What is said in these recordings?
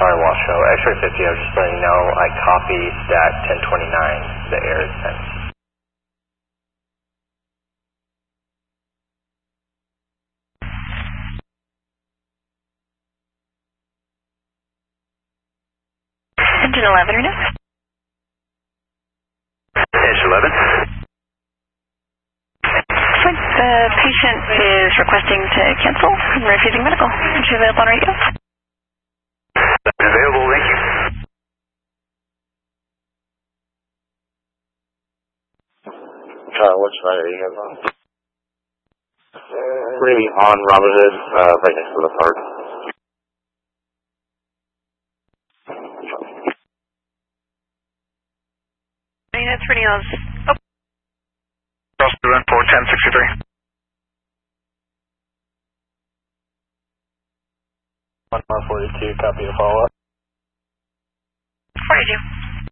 Sorry, Washoe. X-ray 50, I was just letting you know I copied that 1029, the air is sent. Engine 11, Reno. Engine 11. The patient is requesting to cancel and refusing medical. Is she available on radio? That's available, thank you. Which side are you guys on? We're going to be on Robin Hood, right next to the park. That's Reno's. Oh. Cross to 1063. 142, copy to follow up. 42.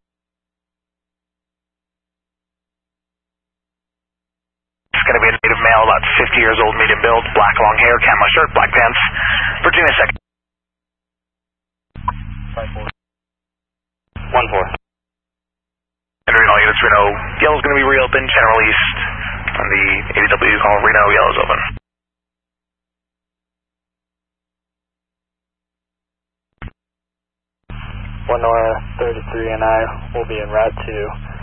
It's going to be a native male, about 50 years old, medium build, black long hair, camo shirt, black pants. Virginia 2nd. 1-4. And Reno units, Reno, yellow's going to be reopened, General East, and the ADW call Reno, yellow's open. One Nora 33 and I will be en route to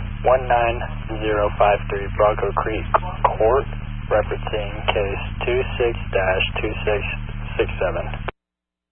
19053 Bronco Creek Court, referencing case 26-2667.